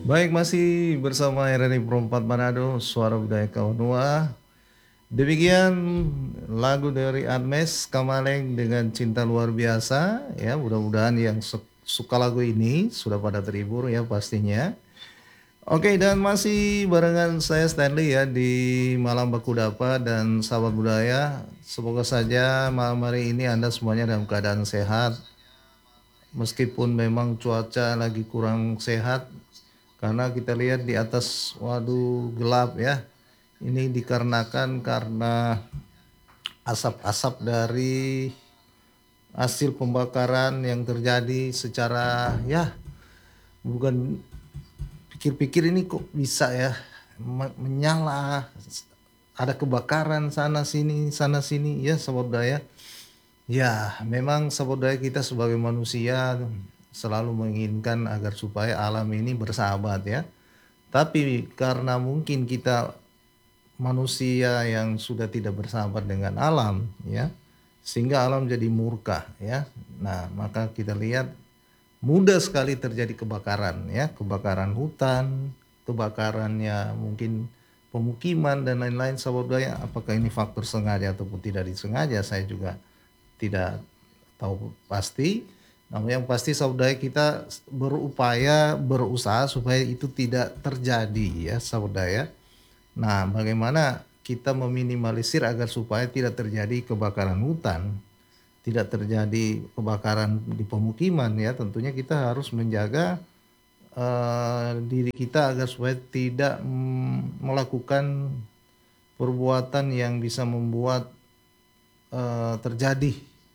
Baik, masih bersama RRI Pro 4 Manado, Suara Budaya Kawanua. Demikian lagu dari Admes Kamaleng dengan Cinta Luar Biasa. Ya, mudah-mudahan yang suka lagu ini sudah pada terhibur ya pastinya. Oke, dan masih barengan saya Stanley ya di Malam Baku Dapa dan sahabat budaya. Semoga saja malam hari ini Anda semuanya dalam keadaan sehat. Meskipun memang cuaca lagi kurang sehat, karena kita lihat di atas, waduh gelap ya. Ini dikarenakan karena asap-asap dari hasil pembakaran yang terjadi secara ya, bukan pikir-pikir ini kok bisa ya menyala, ada kebakaran sana sini ya sobat budaya. Ya, memang sobat budaya kita sebagai manusia selalu menginginkan agar supaya alam ini bersahabat ya. Tapi karena mungkin kita manusia yang sudah tidak bersahabat dengan alam ya, sehingga alam jadi murka ya. Nah, maka kita lihat mudah sekali terjadi kebakaran ya, kebakaran hutan, kebakarannya mungkin pemukiman dan lain-lain sahabat budaya. Apakah ini faktor sengaja ataupun tidak disengaja, saya juga tidak tahu pasti. Namun yang pasti sahabat budaya kita berusaha supaya itu tidak terjadi ya sahabat budaya. Nah, bagaimana kita meminimalisir agar supaya tidak terjadi kebakaran hutan, tidak terjadi kebakaran di pemukiman ya, tentunya kita harus menjaga diri kita agar supaya tidak melakukan perbuatan yang bisa membuat terjadi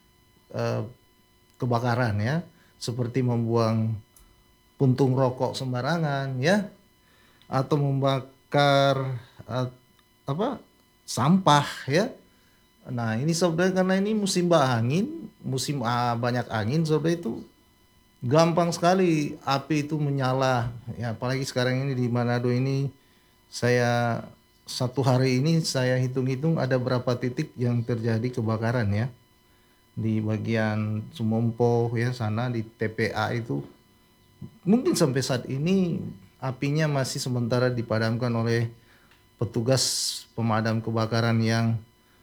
kebakaran ya, seperti membuang puntung rokok sembarangan ya, atau membakar apa sampah ya. Nah ini saudara, karena ini musim angin, musim banyak angin saudara, itu gampang sekali api itu menyala ya. Apalagi sekarang ini di Manado ini, saya satu hari ini saya hitung-hitung ada berapa titik yang terjadi kebakaran ya, di bagian Sumompo ya sana di TPA itu. Mungkin sampai saat ini apinya masih sementara dipadamkan oleh petugas pemadam kebakaran yang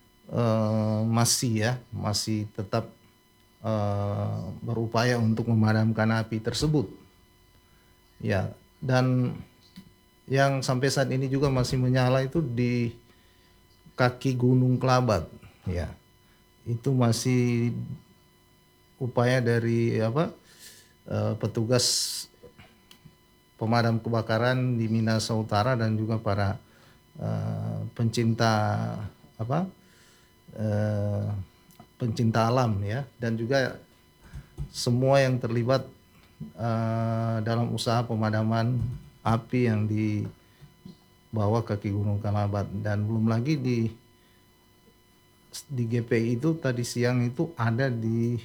masih tetap berupaya untuk memadamkan api tersebut. Ya, dan yang sampai saat ini juga masih menyala itu di kaki Gunung Kelabat. Ya, itu masih upaya dari petugas pemadam kebakaran di Minahasa Utara dan juga para pencinta apa pencinta alam ya, dan juga semua yang terlibat dalam usaha pemadaman api yang di bawah kaki Gunung Kalabat. Dan belum lagi di GPI itu tadi siang itu ada di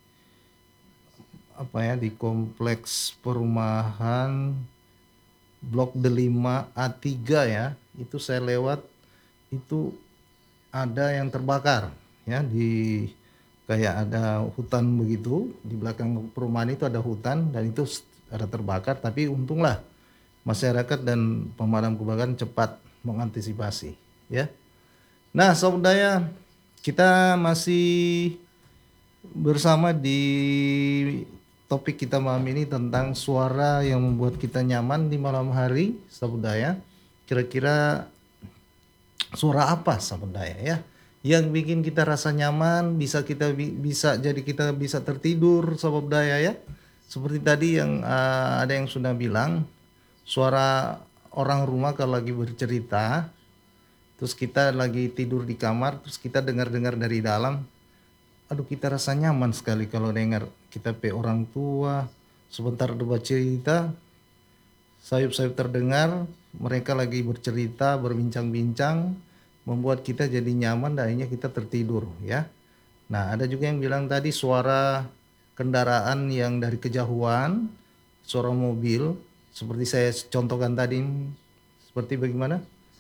di kompleks perumahan Blok Delima A3 ya, itu saya lewat, itu ada yang terbakar ya, di kayak ada hutan begitu, di belakang perumahan itu ada hutan dan itu ada terbakar, tapi untunglah masyarakat dan pemadam kebakaran cepat mengantisipasi ya. Nah, saudara, kita masih bersama di topik kita malam ini tentang suara yang membuat kita nyaman di malam hari, saudara. Kira-kira suara apa saudara ya yang bikin kita rasa nyaman, bisa jadi kita bisa tertidur saudara ya. Seperti tadi yang ada yang sudah bilang, suara orang rumah kalau lagi bercerita, terus kita lagi tidur di kamar, terus kita dengar-dengar dari dalam, aduh kita rasa nyaman sekali kalau dengar kita orang tua sebentar debat cerita, sayup-sayup terdengar, mereka lagi bercerita, berbincang-bincang, membuat kita jadi nyaman dan akhirnya kita tertidur ya. Nah, ada juga yang bilang tadi suara kendaraan yang dari kejauhan, suara mobil, seperti saya contohkan tadi, seperti bagaimana?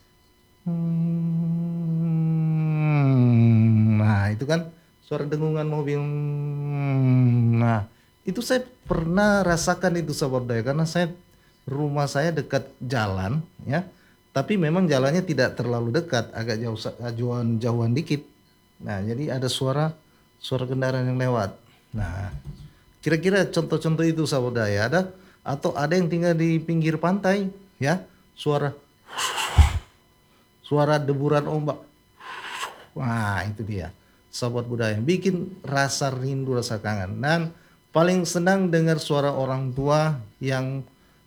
Nah, itu kan suara dengungan mobil. Nah, itu saya pernah rasakan itu sahabat daya, karena saya rumah saya dekat jalan ya, tapi memang jalannya tidak terlalu dekat, agak jauhan dikit. Nah, jadi ada suara suara kendaraan yang lewat. Nah, kira-kira contoh-contoh itu saudara ya ada, atau ada yang tinggal di pinggir pantai ya, suara suara deburan ombak. Wah, itu dia. Sahabat budaya bikin rasa rindu, rasa kangen. Dan paling senang dengar suara orang tua yang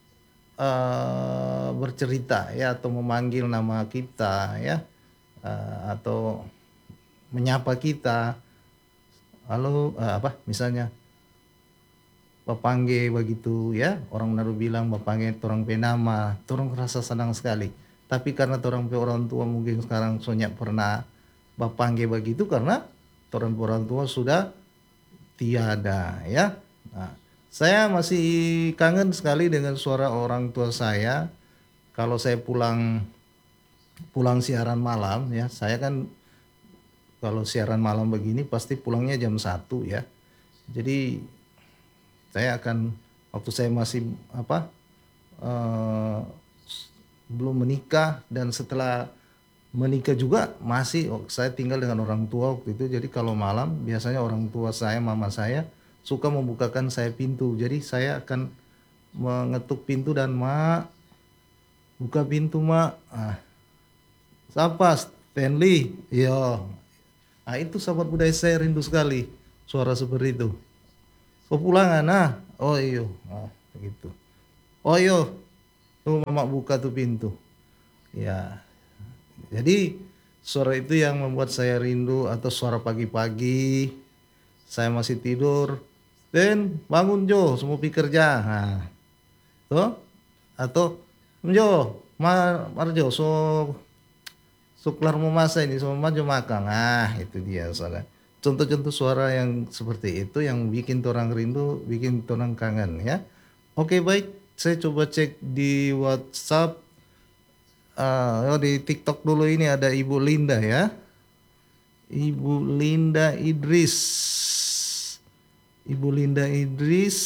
bercerita ya, atau memanggil nama kita ya, atau menyapa kita. Halo, apa misalnya Bapangge begitu ya, orang Manado bilang Bapangge torang pe nama, torang rasa senang sekali. Tapi karena torang pe orang tua mungkin sekarang sonya pernah Bapangge begitu karena torang pe orang tua sudah tiada ya. Nah, saya masih kangen sekali dengan suara orang tua saya. Kalau saya pulang pulang siaran malam ya, saya kan kalau siaran malam begini pasti pulangnya jam 1 ya. Jadi saya akan waktu saya masih apa eh, belum menikah dan setelah menikah juga masih saya tinggal dengan orang tua waktu itu. Jadi kalau malam biasanya orang tua saya, mama saya suka membukakan saya pintu. Jadi saya akan mengetuk pintu dan mak, buka pintu mak. Siapa? Stanley. Iya. Ah itu sahabat budaya saya rindu sekali suara seperti itu. Kepulangan nah. Oh iyo. Begitu. Oh iyo. Tuh mama buka tuh pintu. Ya. Jadi suara itu yang membuat saya rindu, atau suara pagi-pagi saya masih tidur. Dan bangun Jo, semua pergi kerja. Nah, tuh atau Jo, Marjo, so kelar mau masa ini, so maju makan. Ah, itu dia soalnya. Contoh-contoh suara yang seperti itu yang bikin orang rindu, bikin orang kangen ya. Oke baik, saya coba cek di WhatsApp. Di TikTok dulu, ini ada Ibu Linda ya. Ibu Linda Idris. Ibu Linda Idris,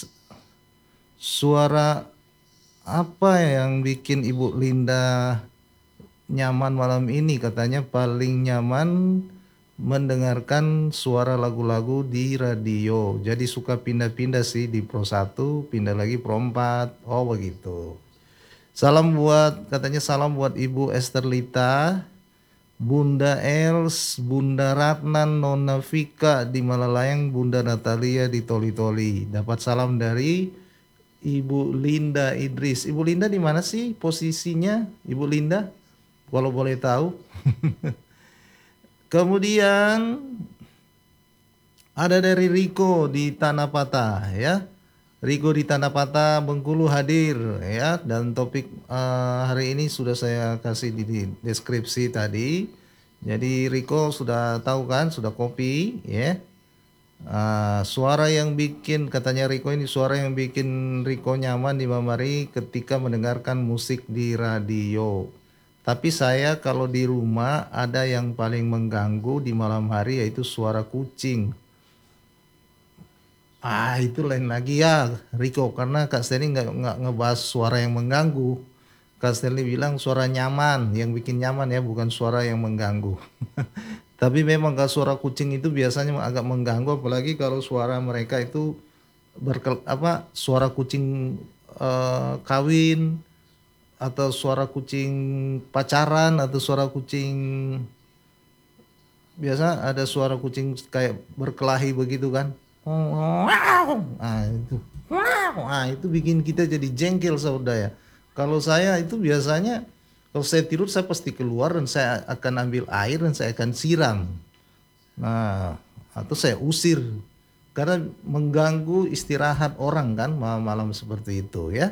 suara apa yang bikin Ibu Linda nyaman malam ini? Katanya paling nyaman mendengarkan suara lagu-lagu di radio. Jadi suka pindah-pindah sih, di Pro 1, pindah lagi Pro 4. Oh begitu. Katanya salam buat Ibu Esther Lita, Bunda Els, Bunda Ratnan, Nona Vika di Malalayang, Bunda Natalia di Toli-Toli. Dapat salam dari Ibu Linda Idris. Ibu Linda di mana sih posisinya, Ibu Linda? Kalau boleh tahu. Kemudian ada dari Riko di Tanah Patah ya. Riko di Tanah Patah Bengkulu hadir ya, dan topik hari ini sudah saya kasih di deskripsi tadi. Jadi Riko sudah tahu kan, sudah copy ya. Suara yang bikin, katanya Riko ini, suara yang bikin Riko nyaman di malam hari ketika mendengarkan musik di radio. Tapi saya kalau di rumah ada yang paling mengganggu di malam hari, yaitu suara kucing. Itu lain lagi ya Riko, karena Kak Stanley nggak ngebahas suara yang mengganggu. Kak Stanley bilang suara nyaman, yang bikin nyaman ya, bukan suara yang mengganggu. Tapi memang kalau suara kucing itu biasanya agak mengganggu, apalagi kalau suara mereka itu suara kucing kawin, atau suara kucing pacaran, atau suara kucing biasa ada suara kucing kayak berkelahi begitu kan. Itu bikin kita jadi jengkel saudara ya. Kalau saya itu biasanya kalau saya tidur saya pasti keluar dan saya akan ambil air dan saya akan siram. Nah, atau saya usir karena mengganggu istirahat orang kan malam-malam seperti itu ya.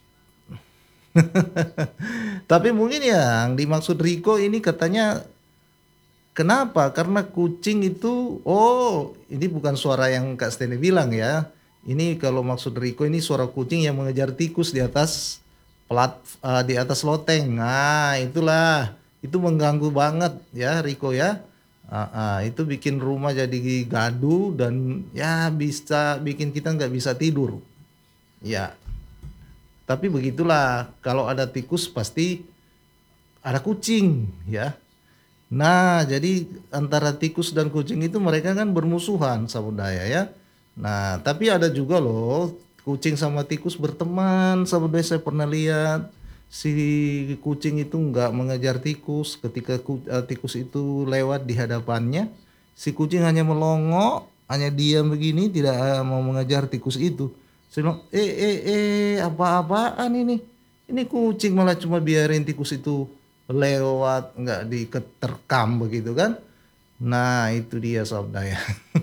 Tapi mungkin yang dimaksud Riko ini katanya kenapa? Karena kucing itu, ini bukan suara yang Kak Steny bilang ya. Ini kalau maksud Riko ini suara kucing yang mengejar tikus di atas di atas loteng. Nah, itulah. Itu mengganggu banget ya Riko ya. Itu bikin rumah jadi gaduh dan ya bisa bikin kita nggak bisa tidur. Ya. Tapi begitulah, kalau ada tikus pasti ada kucing ya. Nah, jadi antara tikus dan kucing itu mereka kan bermusuhan sabudaya ya. Nah, tapi ada juga loh kucing sama tikus berteman sabudaya, saya pernah lihat. Si kucing itu nggak mengejar tikus, ketika tikus itu lewat di hadapannya, si kucing hanya melongo, hanya diam begini, tidak mau mengejar tikus itu. Saya bilang, apa-apaan ini? Ini kucing malah cuma biarin tikus itu lewat, nggak diketerkam begitu kan. Nah itu dia sob daya.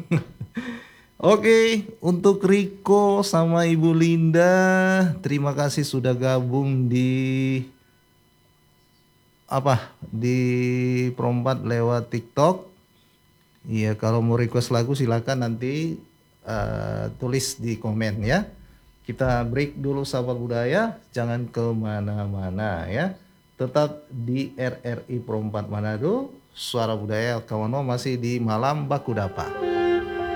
Oke, untuk Riko sama Ibu Linda, terima kasih sudah gabung di di Perompat lewat TikTok. Iya, kalau mau request lagu silakan nanti tulis di komen ya. Kita break dulu sahabat budaya, jangan kemana-mana ya. Tetap di RRI Perompat Manado, Suara Budaya Kawano masih di Malam Bakudapa.